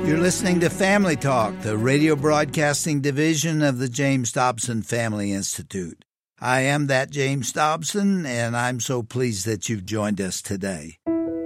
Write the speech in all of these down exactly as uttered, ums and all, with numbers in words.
You're listening to Family Talk, the radio broadcasting division of the James Dobson Family Institute. I am that James Dobson, and I'm so pleased that you've joined us today.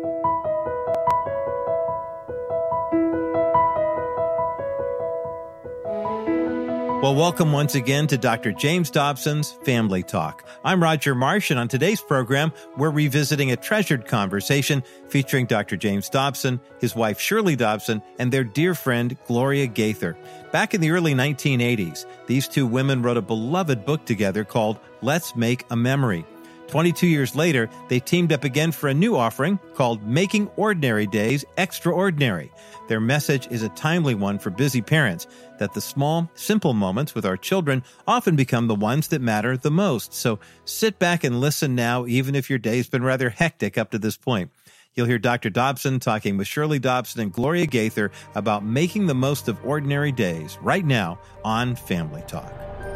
Well, welcome once again to Doctor James Dobson's Family Talk. I'm Roger Marsh, and on today's program, we're revisiting a treasured conversation featuring Doctor James Dobson, his wife Shirley Dobson, and their dear friend Gloria Gaither. Back in the early nineteen eighties, these two women wrote a beloved book together called Let's Make a Memory. twenty-two years later, they teamed up again for a new offering called Making Ordinary Days Extraordinary. Their message is a timely one for busy parents, that the small, simple moments with our children often become the ones that matter the most. So sit back and listen now, even if your day's been rather hectic up to this point. You'll hear Doctor Dobson talking with Shirley Dobson and Gloria Gaither about making the most of ordinary days right now on Family Talk.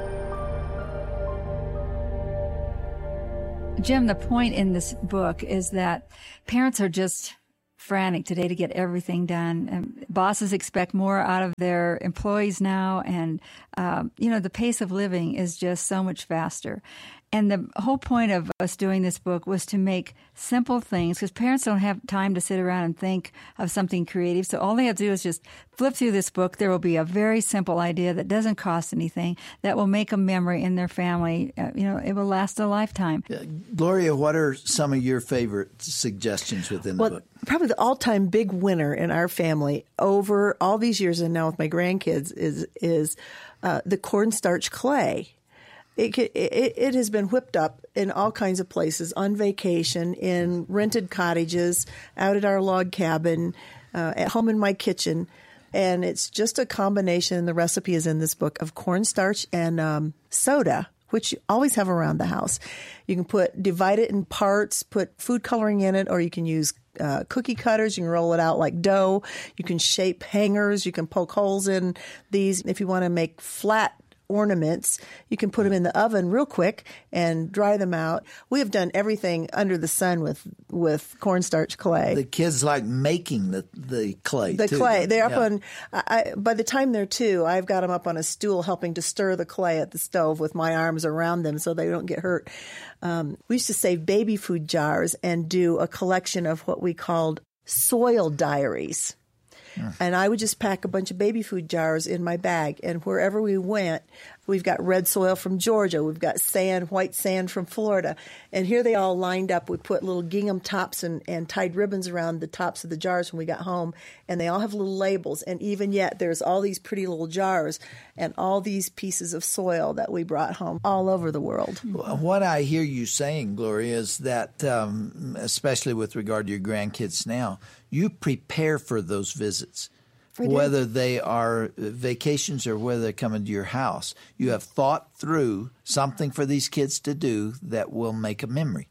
Jim, the point in this book is that parents are just frantic today to get everything done. And bosses expect more out of their employees now, and um, you know, the pace of living is just so much faster. And the whole point of us doing this book was to make simple things, because parents don't have time to sit around and think of something creative. So all they have to do is just flip through this book. There will be a very simple idea that doesn't cost anything, that will make a memory in their family. Uh, you know, it will last a lifetime. Uh, Gloria, what are some of your favorite suggestions within well, the book? Probably the all-time big winner in our family over all these years and now with my grandkids is is uh, the cornstarch clay. It, it it has been whipped up in all kinds of places, on vacation, in rented cottages, out at our log cabin, uh, at home in my kitchen. And it's just a combination, the recipe is in this book, of cornstarch and um, soda, which you always have around the house. You can put, divide it in parts, put food coloring in it, or you can use uh, cookie cutters. You can roll it out like dough. You can shape hangers. You can poke holes in these. If you want to make flat ornaments, you can put them in the oven real quick and dry them out. We have done everything under the sun with with cornstarch clay. The kids like making the, the clay, The too. clay. They're up Yeah. on, I, by the time they're two, I've got them up on a stool helping to stir the clay at the stove with my arms around them so they don't get hurt. Um, we used to save baby food jars and do a collection of what we called soil diaries. And I would just pack a bunch of baby food jars in my bag. And wherever we went, we've got red soil from Georgia. We've got sand, white sand from Florida. And here they all lined up. We put little gingham tops and, and tied ribbons around the tops of the jars when we got home. And they all have little labels. And even yet, there's all these pretty little jars and all these pieces of soil that we brought home all over the world. What I hear you saying, Gloria, is that, um, especially with regard to your grandkids now, you prepare for those visits, whether they are vacations or whether they're coming to your house. You have thought through something for these kids to do that will make a memory.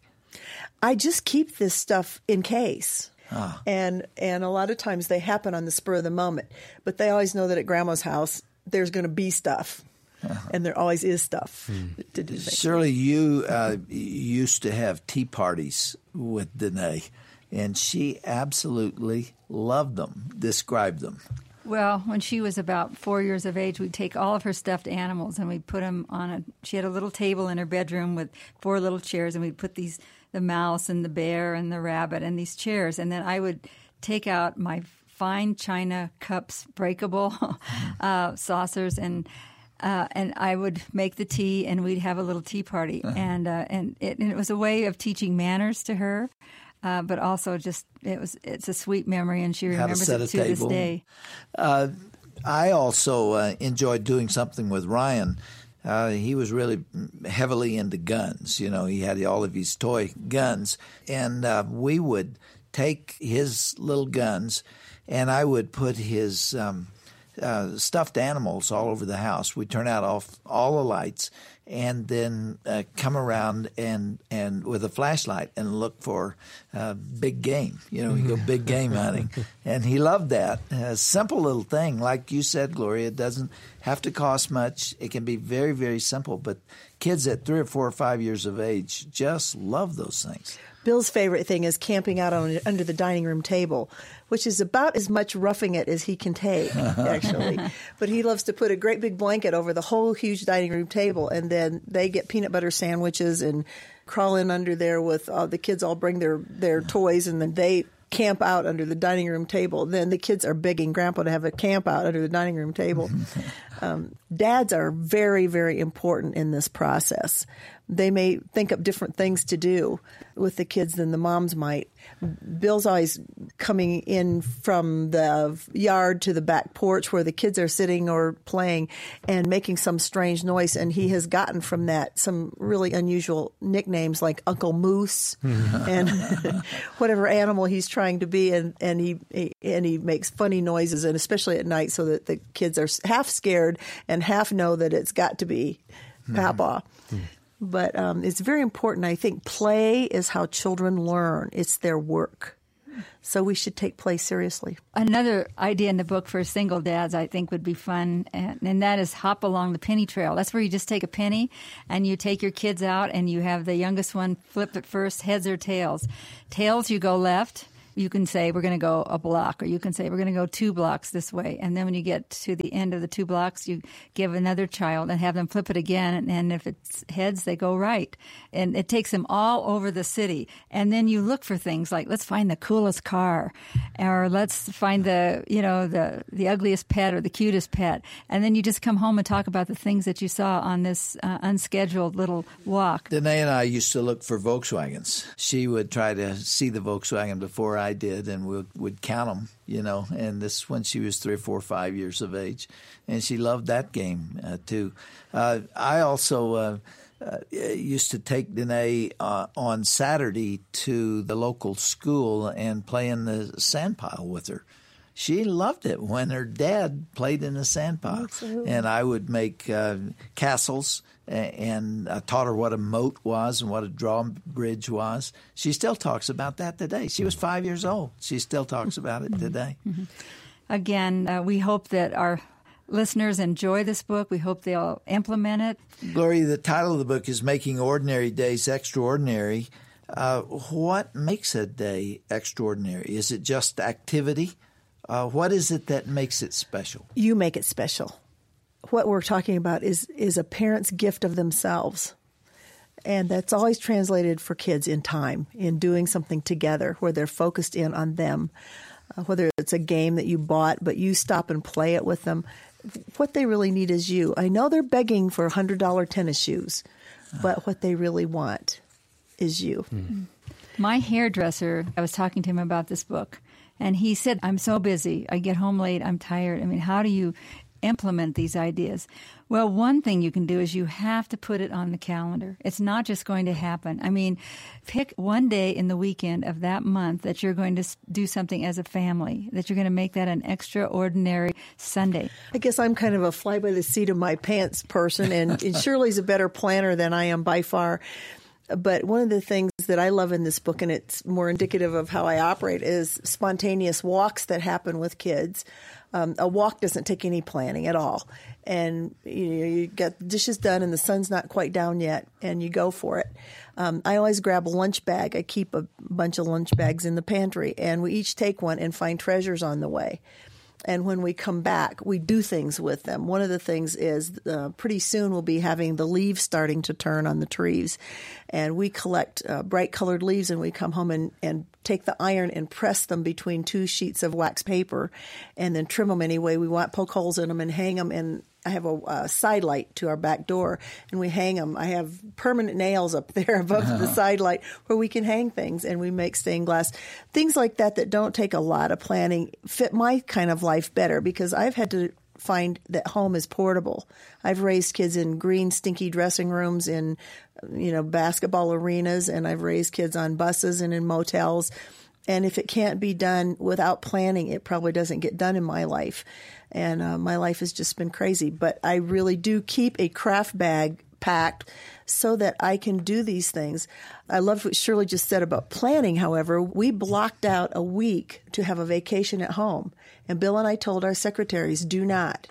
I just keep this stuff in case. Ah. And and a lot of times they happen on the spur of the moment. But they always know that at Grandma's house, there's going to be stuff. Uh-huh. And there always is stuff hmm. to do things. Shirley, you uh, used to have tea parties with Danae, and she absolutely loved them. Describe them. Well, when she was about four years of age, we'd take all of her stuffed animals and we'd put them on a, she had a little table in her bedroom with four little chairs, and we'd put these, the mouse and the bear and the rabbit and these chairs. And then I would take out my fine china cups, breakable uh, saucers, and Uh, and I would make the tea, and we'd have a little tea party. Uh-huh. And uh, and, it, and it was a way of teaching manners to her, uh, but also just it was it's a sweet memory, and she remembers it to table. this day. Uh, I also uh, enjoyed doing something with Ryan. Uh, he was really heavily into guns. You know, he had all of his toy guns, and uh, we would take his little guns, and I would put his um, Uh, stuffed animals all over the house. We turn out off all the lights, and then uh, come around and and with a flashlight and look for uh, big game. You know, we go big game hunting, and he loved that. A simple little thing, like you said, Gloria. It doesn't have to cost much. It can be very, very simple. But kids at three or four or five years of age just love those things. Bill's favorite thing is camping out on under the dining room table, which is about as much roughing it as he can take, actually. But he loves to put a great big blanket over the whole huge dining room table, and then they get peanut butter sandwiches and crawl in under there with uh, the kids all bring their, their toys, and then they camp out under the dining room table. Then the kids are begging Grandpa to have a camp out under the dining room table. um, dads are very, very important in this process. They may think up different things to do with the kids than the moms might. Bill's always coming in from the yard to the back porch where the kids are sitting or playing and making some strange noise, and he has gotten from that some really unusual nicknames like Uncle Moose and whatever animal he's trying to be, and, and he, he and he makes funny noises, and especially at night, so that the kids are half scared and half know that it's got to be Papa. Mm-hmm. But um, it's very important. I think play is how children learn. It's their work. So we should take play seriously. Another idea in the book for single dads I think would be fun, and, and that is hop along the penny trail. That's where you just take a penny and you take your kids out and you have the youngest one flip it first, heads or tails. Tails, you go left. You can say, we're going to go a block, or you can say, we're going to go two blocks this way. And then when you get to the end of the two blocks, you give another child and have them flip it again. And, and if it's heads, they go right. And it takes them all over the city. And then you look for things like, let's find the coolest car, or let's find the, you know, the, the ugliest pet or the cutest pet. And then you just come home and talk about the things that you saw on this uh, unscheduled little walk. Danae and I used to look for Volkswagens. She would try to see the Volkswagen before I I did, and we would count them, you know, and this when she was three or four or five years of age, and she loved that game uh, too. Uh, I also uh, uh, used to take Danae uh, on Saturday to the local school and play in the sand pile with her. She loved it when her dad played in the sand pile. Absolutely. And I would make uh, castles, and I taught her what a moat was and what a drawbridge was. She still talks about that today. She was five years old. She still talks about it today. Mm-hmm. Again, uh, we hope that our listeners enjoy this book. We hope they'll implement it. Gloria, the title of the book is Making Ordinary Days Extraordinary. Uh, what makes a day extraordinary? Is it just activity? Uh, what is it that makes it special? You make it special. What we're talking about is is a parent's gift of themselves. And that's always translated for kids in time, in doing something together where they're focused in on them. Uh, whether it's a game that you bought, but you stop and play it with them. What they really need is you. I know they're begging for one hundred dollars tennis shoes, but what they really want is you. Mm. My hairdresser, I was talking to him about this book, and he said, I'm so busy. I get home late. I'm tired. I mean, how do you implement these ideas? Well, one thing you can do is you have to put it on the calendar. It's not just going to happen. I mean, pick one day in the weekend of that month that you're going to do something as a family, that you're going to make that an extraordinary Sunday. I guess I'm kind of a fly by the seat of my pants person, and, and Shirley's a better planner than I am by far. But one of the things that I love in this book, and it's more indicative of how I operate, is spontaneous walks that happen with kids. Um, a walk doesn't take any planning at all. And you know, you get the dishes done and the sun's not quite down yet, and you go for it. Um, I always grab a lunch bag. I keep a bunch of lunch bags in the pantry, and we each take one and find treasures on the way. And when we come back, we do things with them. One of the things is uh, pretty soon we'll be having the leaves starting to turn on the trees. And we collect uh, bright colored leaves, and we come home and, and take the iron and press them between two sheets of wax paper and then trim them any way we want, poke holes in them and hang them. And I have a, a side light to our back door, and we hang them. I have permanent nails up there above the side light where we can hang things, and we make stained glass. Things like that that don't take a lot of planning fit my kind of life better, because I've had to find that home is portable. I've raised kids in green, stinky dressing rooms, in, you know, basketball arenas, and I've raised kids on buses and in motels. And if it can't be done without planning, it probably doesn't get done in my life. And uh, my life has just been crazy. But I really do keep a craft bag packed so that I can do these things. I love what Shirley just said about planning, however. We blocked out a week to have a vacation at home. And Bill and I told our secretaries, do not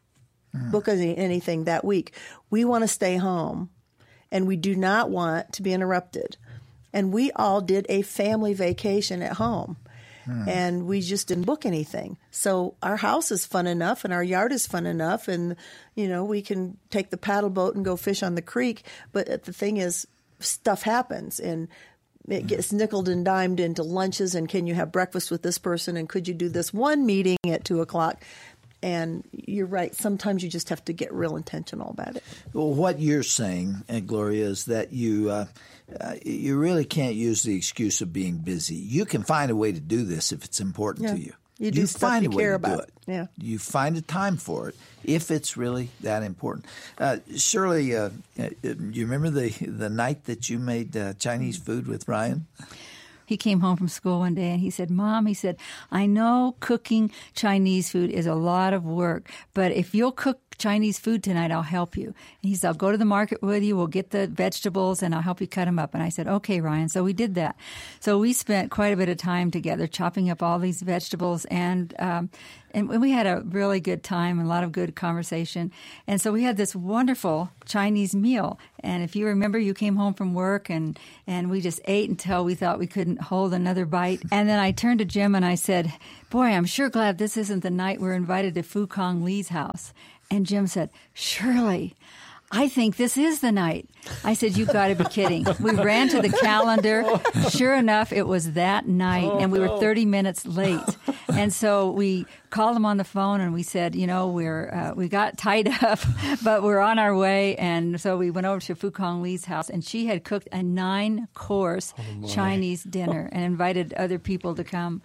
mm. book any, anything that week. We want to stay home, and we do not want to be interrupted. And we all did a family vacation at home. Hmm. And we just didn't book anything. So our house is fun enough and our yard is fun enough. And, you know, we can take the paddle boat and go fish on the creek. But the thing is, stuff happens and it gets nickeled and dimed into lunches. And can you have breakfast with this person? And could you do this one meeting at two o'clock? And you're right. Sometimes you just have to get real intentional about it. Well, what you're saying, and Gloria, is that you uh, uh, you really can't use the excuse of being busy. You can find a way to do this if it's important yeah. to you. You do you stuff find you a way care to about. Do it. Yeah. You find a time for it if it's really that important. Uh, Shirley, uh, you remember the the night that you made uh, Chinese food with Ryan? He came home from school one day and he said, Mom, he said, I know cooking Chinese food is a lot of work, but if you'll cook Chinese food tonight, I'll help you. And he said, I'll go to the market with you. We'll get the vegetables and I'll help you cut them up. And I said, okay, Ryan. So we did that. So we spent quite a bit of time together chopping up all these vegetables and, um, and we had a really good time and a lot of good conversation. And so we had this wonderful Chinese meal. And if you remember, you came home from work and, and we just ate until we thought we couldn't hold another bite. And then I turned to Jim and I said, boy, I'm sure glad this isn't the night we're invited to Fu Kong Lee's house. And Jim said, Shirley, I think this is the night. I said, you got to be kidding. We ran to the calendar. Sure enough, it was that night, and we were thirty minutes late. And so we called him on the phone, and we said, you know, we're uh, we got tied up, but we're on our way. And so we went over to Fu Kong Lee's house, and she had cooked a nine-course oh Chinese dinner and invited other people to come.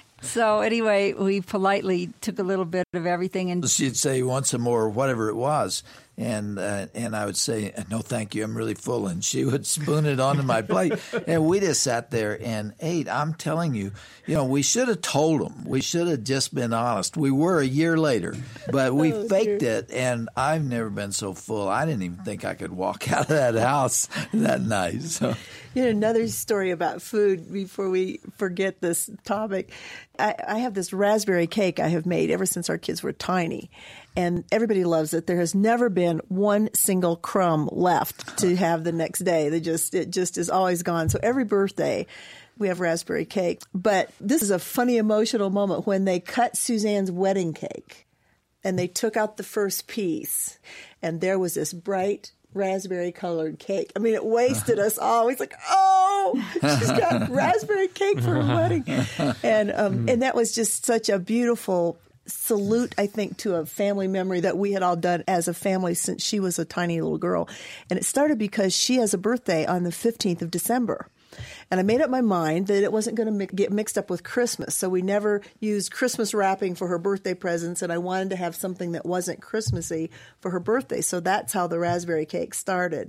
So anyway, we politely took a little bit of everything. And she'd say, you want some more, whatever it was. And uh, and I would say, no, thank you, I'm really full. And she would spoon it onto my plate. And we just sat there and ate. I'm telling you, you know, we should have told them. We should have just been honest. We were a year later, but we oh, faked dear. it. And I've never been so full. I didn't even think I could walk out of that house that night. So, you know, another story about food before we forget this topic. I, I have this raspberry cake I have made ever since our kids were tiny. And everybody loves it. There has never been one single crumb left to have the next day. They just it just is always gone. So every birthday, we have raspberry cake. But this is a funny, emotional moment when they cut Suzanne's wedding cake, and they took out the first piece, and there was this bright raspberry-colored cake. I mean, it wasted us all. It's like, oh, she's got raspberry cake for her wedding, and um, and that was just such a beautiful salute, I think, to a family memory that we had all done as a family since she was a tiny little girl. And it started because she has a birthday on the fifteenth of December. And I made up my mind that it wasn't going to mi- get mixed up with Christmas. So we never used Christmas wrapping for her birthday presents. And I wanted to have something that wasn't Christmassy for her birthday. So that's how the raspberry cake started.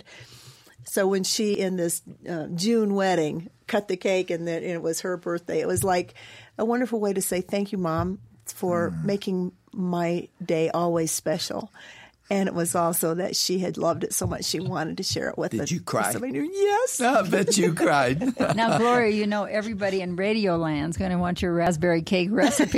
So when she, in this uh, June wedding, cut the cake and then and it was her birthday, it was like a wonderful way to say, thank you, Mom, for mm. making my day always special. And it was also that she had loved it so much she wanted to share it with Did it. you cry? Somebody knew. Yes. I bet you cried. Now, Gloria, you know everybody in Radio Land's going to want your raspberry cake recipe.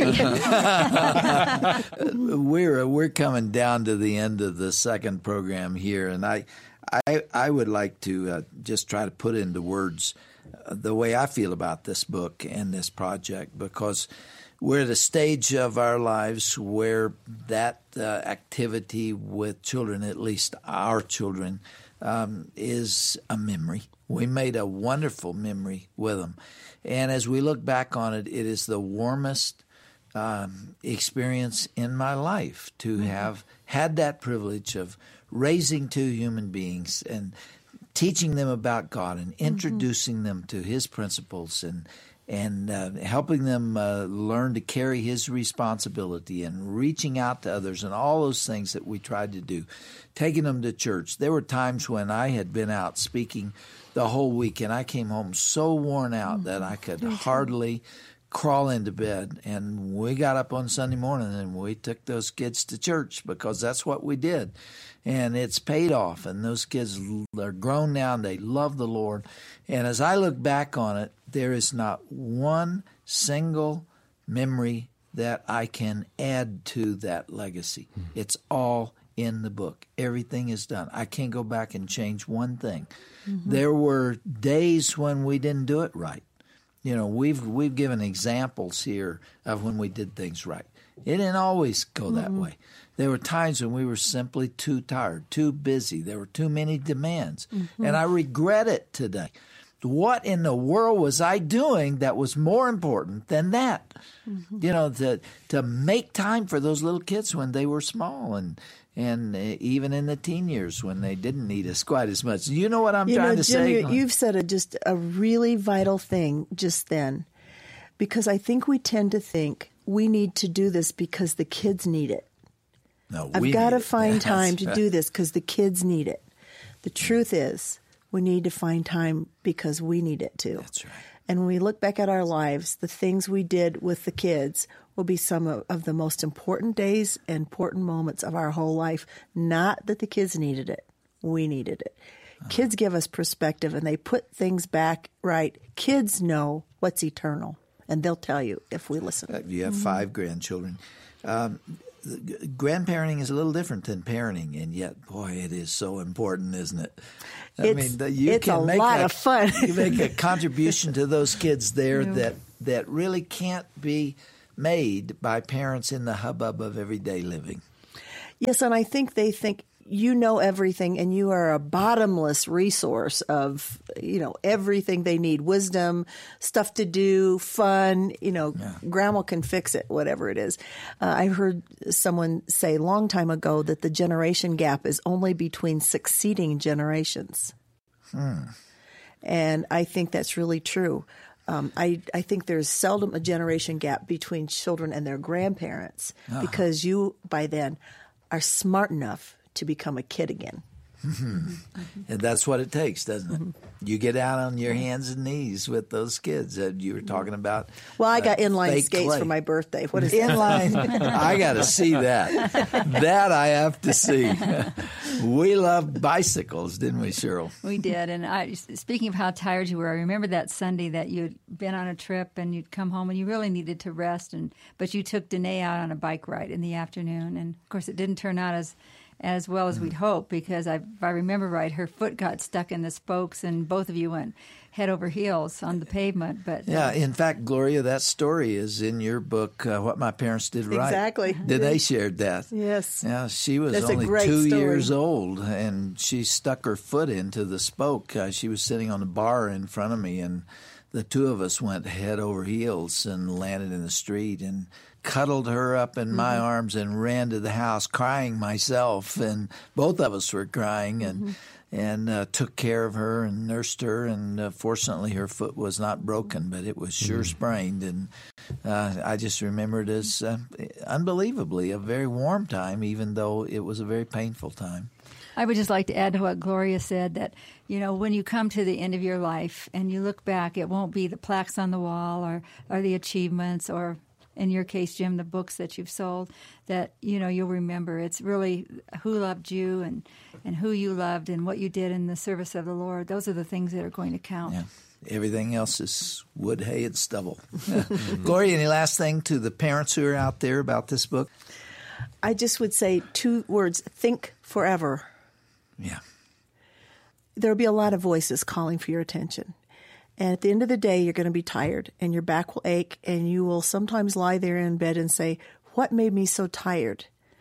we're we're coming down to the end of the second program here, and I I, I would like to uh, just try to put into words uh, the way I feel about this book and this project, because we're at a stage of our lives where that uh, activity with children, at least our children, um, is a memory. We made a wonderful memory with them. And as we look back on it, it is the warmest um, experience in my life to have had that privilege of raising two human beings and teaching them about God and introducing mm-hmm. them to His principles and and uh, helping them uh, learn to carry His responsibility and reaching out to others and all those things that we tried to do, taking them to church. There were times when I had been out speaking the whole week and I came home so worn out mm-hmm. that I could hardly crawl into bed. And we got up on Sunday morning and we took those kids to church because that's what we did. And it's paid off. And those kids are grown now and they love the Lord. And as I look back on it, there is not one single memory that I can add to that legacy. Mm-hmm. It's all in the book. Everything is done. I can't go back and change one thing. Mm-hmm. There were days when we didn't do it right. You know, we've we've given examples here of when we did things right. It didn't always go that mm-hmm. way. There were times when we were simply too tired, too busy. There were too many demands. Mm-hmm. And I regret it today. What in the world was I doing that was more important than that? Mm-hmm. You know, to to make time for those little kids when they were small and and even in the teen years when they didn't need us quite as much. You know what I'm you trying know, to Jim, say? You, you've said a, just a really vital thing just then, because I think we tend to think we need to do this because the kids need it. No, I've we got to it. find That's time to right. do this because the kids need it. The truth is, we need to find time because we need it too. That's right. And when we look back at our lives, the things we did with the kids will be some of, of the most important days and important moments of our whole life. Not that the kids needed it. We needed it. Uh-huh. Kids give us perspective and they put things back right. Kids know what's eternal, and they'll tell you if we listen. You have five grandchildren. Um, grandparenting is a little different than parenting, and yet, boy, it is so important, isn't it? I It's, mean, the- you it's can a make lot a, of fun. You make a contribution to those kids there that, that really can't be made by parents in the hubbub of everyday living. Yes, and I think they think you know everything and you are a bottomless resource of, you know, everything they need, wisdom, stuff to do, fun, you know, yeah. Grandma can fix it, whatever it is. Uh, I heard someone say a long time ago that the generation gap is only between succeeding generations. Hmm. And I think that's really true. Um, I, I think there's seldom a generation gap between children and their grandparents uh-huh. because you, by then, are smart enough to become a kid again. Mm-hmm. And that's what it takes, doesn't it? Mm-hmm. You get out on your hands and knees with those kids that you were talking about. Well, I got uh, inline skates clay. for my birthday. What is inline? I got to see that. That I have to see. We loved bicycles, didn't we, Cheryl? We did. And I, speaking of how tired you were, I remember that Sunday that you'd been on a trip and you'd come home and you really needed to rest. And but you took Danae out on a bike ride in the afternoon, and of course it didn't turn out as as well as we'd hoped, because I, if I remember right, her foot got stuck in the spokes and both of you went head over heels on the pavement. But yeah, in fact, Gloria, that story is in your book, uh, What My Parents Did Right. Exactly. Danae shared that. Yes. Yeah, she was That's only a great two story. years old, and she stuck her foot into the spoke. Uh, she was sitting on the bar in front of me, and the two of us went head over heels and landed in the street and cuddled her up in my mm-hmm. arms and ran to the house crying myself, and both of us were crying, and mm-hmm. and uh, took care of her and nursed her, and uh, fortunately her foot was not broken, but it was sure mm-hmm. sprained, and uh, I just remember it as uh, unbelievably a very warm time, even though it was a very painful time. I would just like to add to what Gloria said, that, you know, when you come to the end of your life and you look back, it won't be the plaques on the wall or, or the achievements or, in your case, Jim, the books that you've sold, that, you know, you'll remember. It's really who loved you and, and who you loved and what you did in the service of the Lord. Those are the things that are going to count. Yeah. Everything else is wood, hay, and stubble. Gloria, any last thing to the parents who are out there about this book? I just would say two words: think forever. Yeah. There'll be a lot of voices calling for your attention. And at the end of the day, you're going to be tired and your back will ache, and you will sometimes lie there in bed and say, what made me so tired?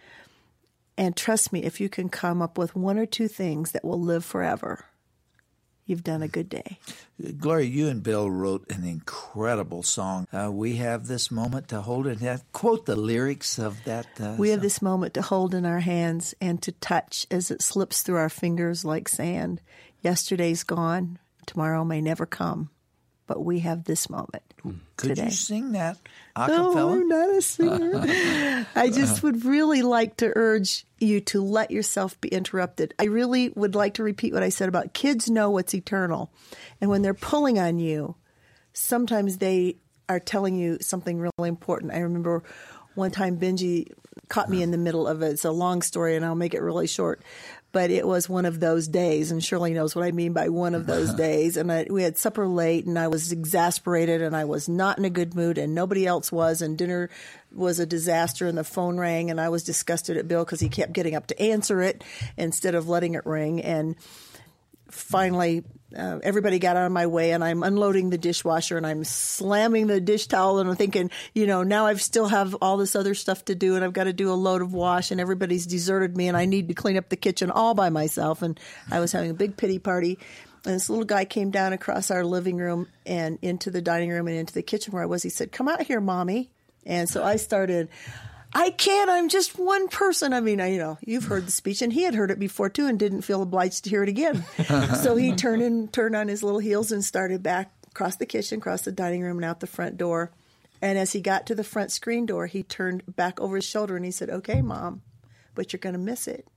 And trust me, if you can come up with one or two things that will live forever, you've done a good day. Gloria, you and Bill wrote an incredible song. Uh, we have this moment to hold it. Quote the lyrics of that uh, We have song. this moment to hold in our hands and to touch as it slips through our fingers like sand. Yesterday's gone. Tomorrow may never come, but we have this moment Could today. you sing that a No, cappella? I'm not a singer. I just would really like to urge you to let yourself be interrupted. I really would like to repeat what I said about kids know what's eternal. And when they're pulling on you, sometimes they are telling you something really important. I remember one time Benji caught me in the middle of it. It's a long story, and I'll make it really short. But it was one of those days, and Shirley knows what I mean by one of those days. And I, we had supper late, and I was exasperated, and I was not in a good mood, and nobody else was, and dinner was a disaster, and the phone rang, and I was disgusted at Bill because he kept getting up to answer it instead of letting it ring. And finally, uh, everybody got out of my way, and I'm unloading the dishwasher, and I'm slamming the dish towel, and I'm thinking, you know, now I still have all this other stuff to do, and I've got to do a load of wash, and everybody's deserted me, and I need to clean up the kitchen all by myself. And I was having a big pity party, and this little guy came down across our living room and into the dining room and into the kitchen where I was. He said, "Come out here, Mommy." And so I started, "I can't, I'm just one person." I mean, I, you know, you've heard the speech, and he had heard it before too and didn't feel obliged to hear it again. So he turned and turned on his little heels and started back across the kitchen, across the dining room, and out the front door. And as he got to the front screen door, he turned back over his shoulder and he said, "Okay, Mom, but you're going to miss it."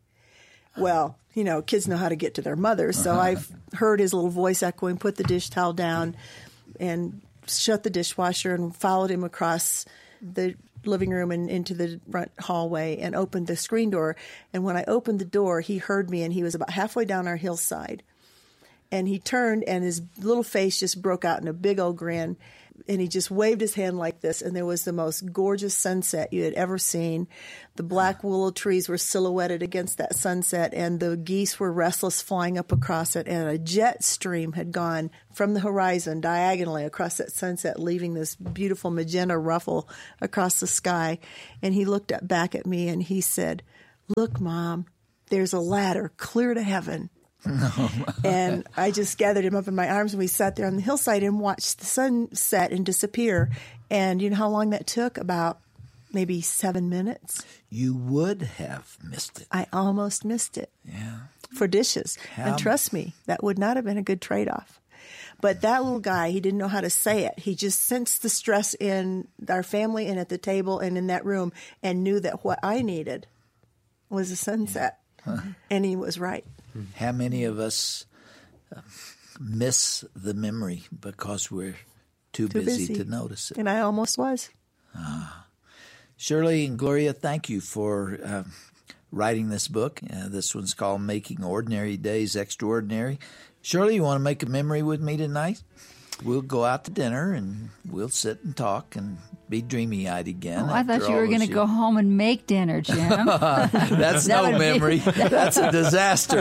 Well, you know, kids know how to get to their mothers. So I've heard his little voice echoing, put the dish towel down, and shut the dishwasher, and followed him across the living room and into the front hallway and opened the screen door. And when I opened the door, he heard me, and he was about halfway down our hillside. And he turned, and his little face just broke out in a big old grin. And he just waved his hand like this, and there was the most gorgeous sunset you had ever seen. The black willow trees were silhouetted against that sunset, and the geese were restless flying up across it, and a jet stream had gone from the horizon diagonally across that sunset, leaving this beautiful magenta ruffle across the sky. And he looked up back at me, and he said, "Look, Mom, there's a ladder clear to heaven." No. And I just gathered him up in my arms, and we sat there on the hillside and watched the sun set and disappear. And you know how long that took? About maybe seven minutes. You would have missed it. I almost missed it. Yeah. For dishes. How? And trust me, that would not have been a good trade-off. But that little guy, he didn't know how to say it. He just sensed the stress in our family and at the table and in that room, and knew that what I needed was a sunset. Yeah. Huh. And he was right. How many of us uh, miss the memory because we're too, too busy, busy to notice it? And I almost was. Ah. Shirley and Gloria, thank you for uh, writing this book. Uh, this one's called Making Ordinary Days Extraordinary. Shirley, you want to make a memory with me tonight? We'll go out to dinner, and we'll sit and talk and be dreamy-eyed again. Oh, I thought you were going to go home and make dinner, Jim. That's that no memory. Be... That's a disaster.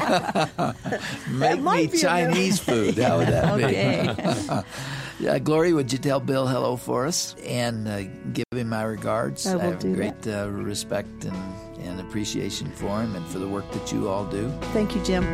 Make me Chinese food. How would that okay. be? Yeah, Gloria, would you tell Bill hello for us and uh, give him my regards? I will I have do great uh, respect and, and appreciation for him and for the work that you all do. Thank you, Jim.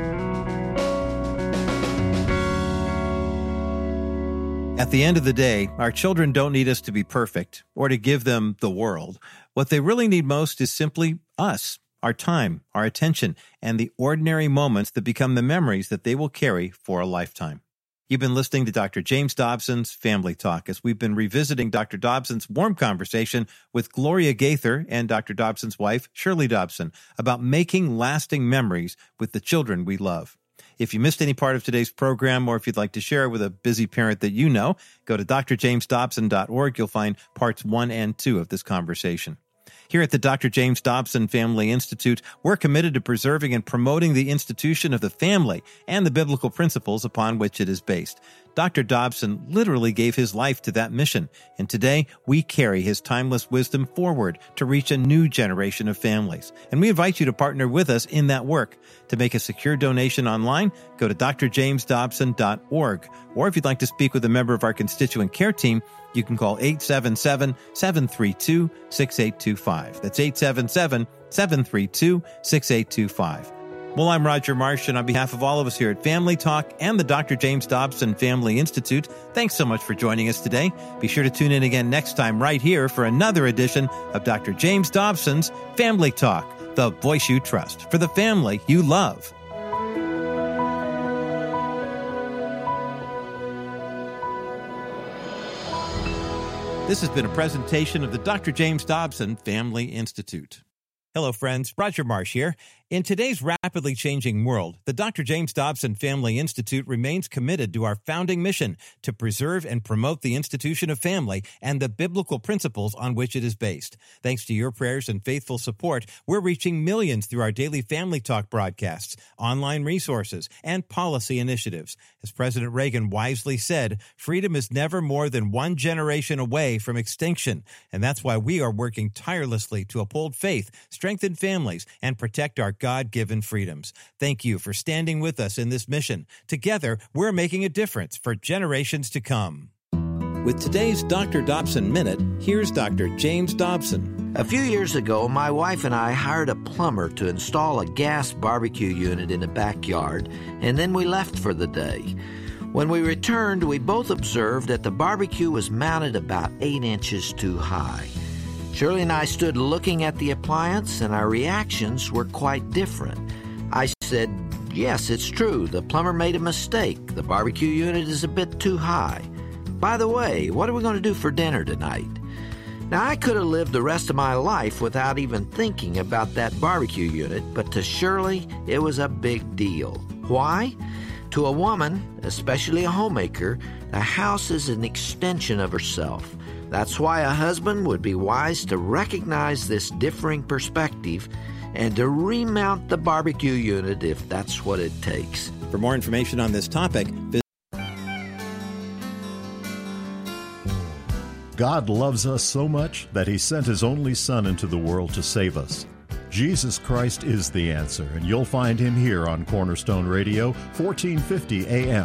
At the end of the day, our children don't need us to be perfect or to give them the world. What they really need most is simply us, our time, our attention, and the ordinary moments that become the memories that they will carry for a lifetime. You've been listening to Doctor James Dobson's Family Talk as we've been revisiting Doctor Dobson's warm conversation with Gloria Gaither and Doctor Dobson's wife, Shirley Dobson, about making lasting memories with the children we love. If you missed any part of today's program, or if you'd like to share it with a busy parent that you know, go to d r james dobson dot org. You'll find parts one and two of this conversation. Here at the Doctor James Dobson Family Institute, we're committed to preserving and promoting the institution of the family and the biblical principles upon which it is based. Doctor Dobson literally gave his life to that mission, and today we carry his timeless wisdom forward to reach a new generation of families. And we invite you to partner with us in that work. To make a secure donation online, go to d r james dobson dot org. Or if you'd like to speak with a member of our constituent care team, you can call eight seven seven, seven three two, six eight two five. That's eight seven seven, seven three two, six eight two five. Well, I'm Roger Marsh, and on behalf of all of us here at Family Talk and the Doctor James Dobson Family Institute, thanks so much for joining us today. Be sure to tune in again next time right here for another edition of Doctor James Dobson's Family Talk, the voice you trust for the family you love. This has been a presentation of the Doctor James Dobson Family Institute. Hello, friends. Roger Marsh here. In today's rapidly changing world, the Doctor James Dobson Family Institute remains committed to our founding mission to preserve and promote the institution of family and the biblical principles on which it is based. Thanks to your prayers and faithful support, we're reaching millions through our daily Family Talk broadcasts, online resources, and policy initiatives. As President Reagan wisely said, freedom is never more than one generation away from extinction, and that's why we are working tirelessly to uphold faith, strengthen families, and protect our God-given freedoms. Thank you for standing with us in this mission. Together, we're making a difference for generations to come. With today's Doctor Dobson Minute, here's Doctor James Dobson. A few years ago, my wife and I hired a plumber to install a gas barbecue unit in the backyard, and then we left for the day. When we returned, we both observed that the barbecue was mounted about eight inches too high. Shirley and I stood looking at the appliance, and our reactions were quite different. I said, yes, it's true. The plumber made a mistake. The barbecue unit is a bit too high. By the way, what are we going to do for dinner tonight? Now, I could have lived the rest of my life without even thinking about that barbecue unit, but to Shirley, it was a big deal. Why? To a woman, especially a homemaker, the house is an extension of herself. That's why a husband would be wise to recognize this differing perspective and to remount the barbecue unit if that's what it takes. For more information on this topic, visit God loves us so much that He sent His only Son into the world to save us. Jesus Christ is the answer, and you'll find Him here on Cornerstone Radio, fourteen fifty A M.